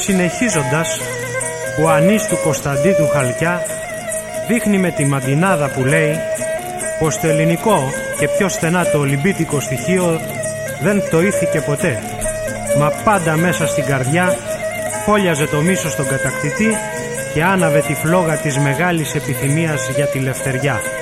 Συνεχίζοντας, ο Ανής του Κωνσταντί του Χαλκιά δείχνει με τη μαντινάδα που λέει πως το ελληνικό και πιο στενά το ολυμπίτικο στοιχείο δεν πτωήθηκε ποτέ, μα πάντα μέσα στην καρδιά φόλιαζε το μίσος στον κατακτητή και άναβε τη φλόγα της μεγάλης επιθυμίας για τη λευτεριά.